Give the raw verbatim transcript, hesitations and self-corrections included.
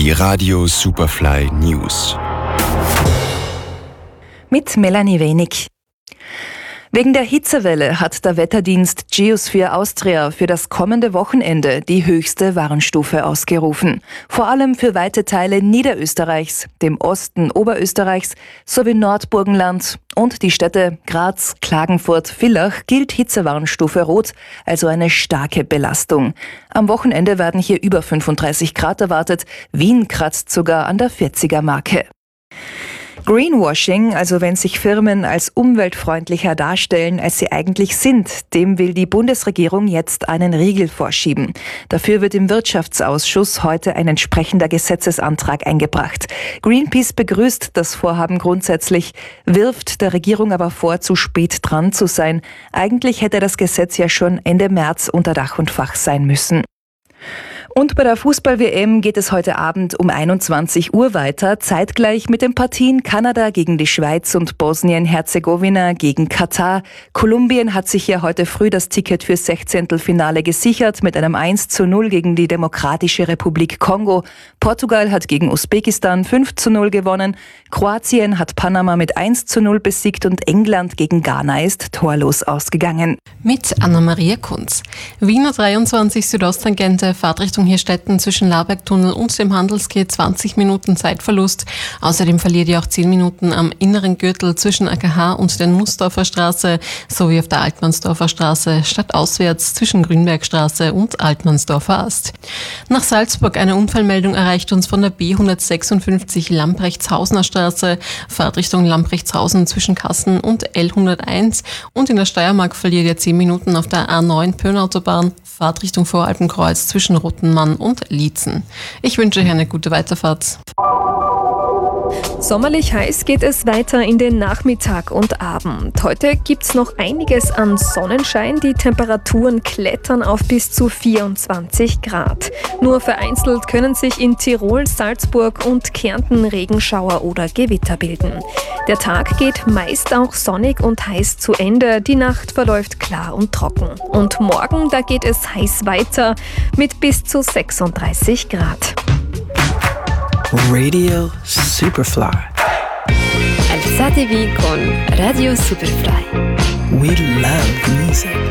Die Radio Superfly News. Mit Melanie Wenig. Wegen der Hitzewelle hat der Wetterdienst Geosphere Austria für das kommende Wochenende die höchste Warnstufe ausgerufen. Vor allem für weite Teile Niederösterreichs, dem Osten Oberösterreichs sowie Nordburgenland und die Städte Graz, Klagenfurt, Villach gilt Hitzewarnstufe Rot, also eine starke Belastung. Am Wochenende werden hier über fünfunddreißig Grad erwartet. Wien kratzt sogar an der vierziger Marke. Greenwashing, also wenn sich Firmen als umweltfreundlicher darstellen, als sie eigentlich sind, dem will die Bundesregierung jetzt einen Riegel vorschieben. Dafür wird im Wirtschaftsausschuss heute ein entsprechender Gesetzesantrag eingebracht. Greenpeace begrüßt das Vorhaben grundsätzlich, wirft der Regierung aber vor, zu spät dran zu sein. Eigentlich hätte das Gesetz ja schon Ende März unter Dach und Fach sein müssen. Und bei der Fußball-W M geht es heute Abend um einundzwanzig Uhr weiter, zeitgleich mit den Partien Kanada gegen die Schweiz und Bosnien-Herzegowina gegen Katar. Kolumbien hat sich ja heute früh das Ticket fürs Sechzehntelfinale gesichert mit einem eins zu null gegen die Demokratische Republik Kongo. Portugal hat gegen Usbekistan fünf zu null gewonnen. Kroatien hat Panama mit eins zu null besiegt und England gegen Ghana ist torlos ausgegangen. Mit Anna-Maria Kunz. Wiener dreiundzwanzig Südosttangente, Fahrtrichtung Hirstetten zwischen Labergtunnel und dem Handelsgate zwanzig Minuten Zeitverlust. Außerdem verliert ihr auch zehn Minuten am inneren Gürtel zwischen A K H und der Nussdorfer Straße sowie auf der Altmannsdorfer Straße stadtauswärts zwischen Grünbergstraße und Altmannsdorfer Ast. Nach Salzburg eine Unfallmeldung erreicht uns von der B hundertsechsundfünfzig Lamprechtshausener Straße, Fahrtrichtung Lamprechtshausen zwischen Kassen und L hunderteins und in der Steiermark verliert ihr zehn Minuten auf der A neun Pöhnautobahn, Fahrtrichtung Voralpenkreuz zwischen Rottenmann und Liezen. Ich wünsche euch eine gute Weiterfahrt. Sommerlich heiß geht es weiter in den Nachmittag und Abend. Heute gibt's noch einiges an Sonnenschein. Die Temperaturen klettern auf bis zu vierundzwanzig Grad. Nur vereinzelt können sich in Tirol, Salzburg und Kärnten Regenschauer oder Gewitter bilden. Der Tag geht meist auch sonnig und heiß zu Ende. Die Nacht verläuft klar und trocken. Und morgen, da geht es heiß weiter mit bis zu sechsunddreißig Grad. Radio Superfly. Alzatevi con Radio Superfly. We love music.